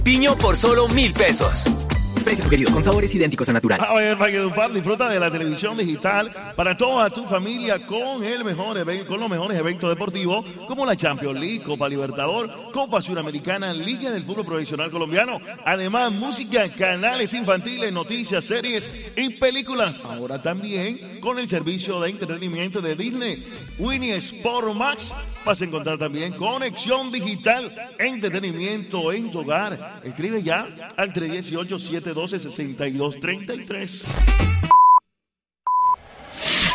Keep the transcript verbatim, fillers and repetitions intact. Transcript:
Piño por solo mil pesos. Precio sugerido con sabores idénticos a natural. A ver, Valledupar, disfruta de la televisión digital para toda tu familia con el mejor evento, con los mejores eventos deportivos como la Champions League, Copa Libertador, Copa Suramericana, Liga del Fútbol Profesional Colombiano. Además, música, canales infantiles, noticias, series y películas. Ahora también con el servicio de entretenimiento de Disney, Winnie Sport Max. Vas a encontrar también conexión digital, entretenimiento en tu hogar. Escribe ya al tres uno ocho, siete uno dos, seis dos tres tres.